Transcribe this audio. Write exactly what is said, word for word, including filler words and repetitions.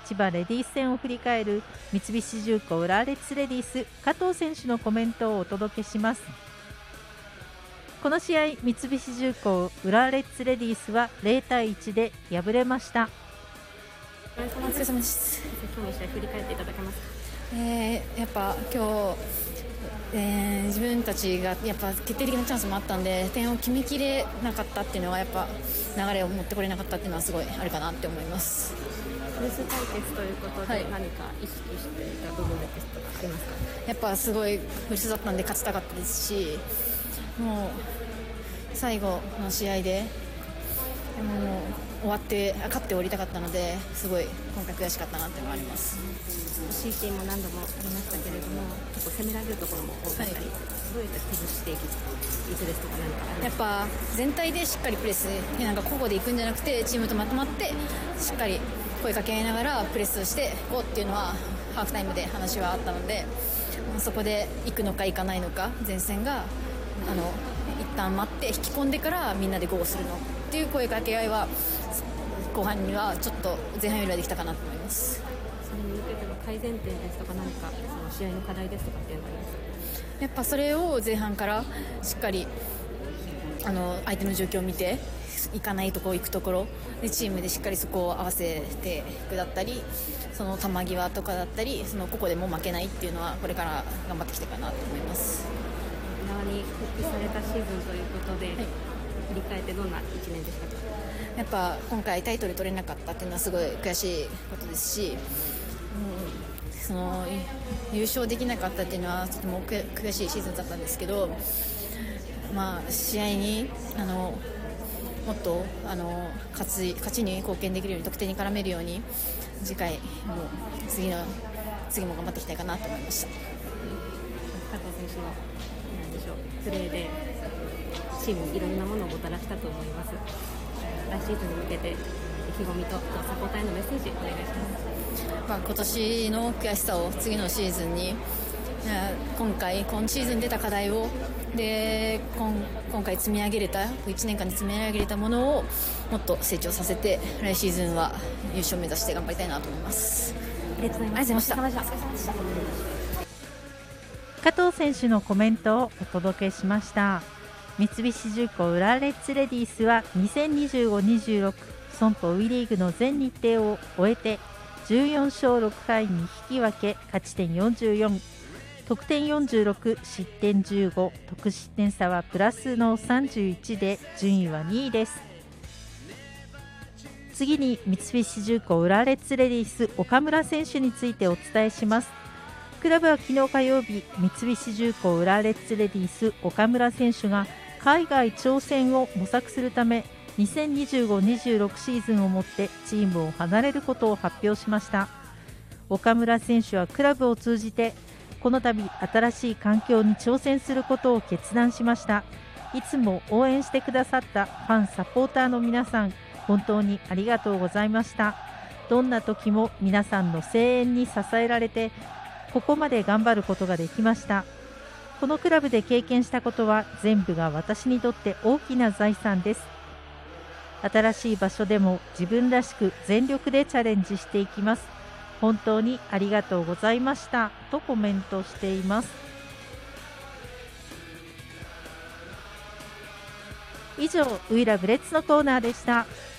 千葉レディース戦を振り返る三菱重工浦和レッズレディース加藤選手のコメントをお届けします。この試合、三菱重工浦和レッズレディースはゼロたいいちで敗れました。 お疲れ様です。 今日の試合振り返っていただけますか。 えー、やっぱ今日、えー、自分たちがやっぱ決定的なチャンスもあったんで点を決めきれなかったっていうのはやっぱ流れを持ってこれなかったっていうのはすごいあるかなって思います。 古巣対決ということで、 はい、 何か意識していた部分ですとかありますか。 やっぱすごい古巣だったんで勝ちたかったですし、もう最後の試合でもう終わって勝って終わりたかったので、すごい今回悔しかったなっていうのがあります。 シーティー も何度もありましたけれども、結構攻められるところも多かったり、はい、どうやって崩していくですとか何かありますか。 やっぱ全体でしっかりプレス、なんか個々でいくんじゃなくてチームとまとまってしっかり声かけ合いながらプレスしていこうっていうのはハーフタイムで話はあったので、そこで行くのか行かないのか、前線があの一旦待って引き込んでからみんなでゴーするのっていう声かけ合いは後半にはちょっと前半よりはできたかなと思います。 それに向けての改善点ですとか何かその試合の課題ですとかっていうのはありますか。 やっぱそれを前半からしっかりあの相手の状況を見て行かないところ行くところでチームでしっかりそこを合わせていくだったり、その球際とかだったり、そのここでも負けないっていうのはこれから頑張ってきてかなと思います。 浦和に復帰されたシーズンということで、はい、振り返ってどんないちねんでしたか。 やっぱ今回タイトル取れなかったっていうのはすごい悔しいことですし、うん、その優勝できなかったっていうのはとても悔しいシーズンだったんですけど、まあ、試合にあのもっとあの勝ち、勝ちに貢献できるように、得点に絡めるように次回も次の次も頑張っていきたいかなと思いました。 加藤選手の何でしょうプレーでチームにいろんなものをもたらしたと思います。来シーズンに向けて意気込みとサポーターへのメッセージお願いします。 まあ、今年の悔しさを次のシーズンに、今回今シーズン出た課題をで 今, 今回積み上げれたいちねんかんで積み上げれたものをもっと成長させて、来シーズンは優勝を目指して頑張りたいなと思います。 ありがとうございました。 加藤選手のコメントをお届けしました。三菱重工浦和レッズレディースはにせんにじゅうご にじゅうろく損保ウィリーグの全日程を終えてじゅうよんしょうろくはいに引き分け、勝ち点よんじゅうよん、得点よんじゅうろく、失点じゅうご、得失点差はプラスのさんじゅういちで順位はにいです。次に三菱重工浦和レッズレディース岡村選手についてお伝えします。クラブは昨日火曜日、三菱重工浦和レッズレディース岡村選手が海外挑戦を模索するためにせんにじゅうご にじゅうろくシーズンをもってチームを離れることを発表しました。岡村選手はクラブを通じてこの度新しい環境に挑戦することを決断しました。いつも応援してくださったファンサポーターの皆さん、本当にありがとうございました。どんな時も皆さんの声援に支えられてここまで頑張ることができました。このクラブで経験したことは全部が私にとって大きな財産です。新しい場所でも自分らしく全力でチャレンジしていきます。本当にありがとうございましたとコメントしています。以上、ウイラブレッツのコーナーでした。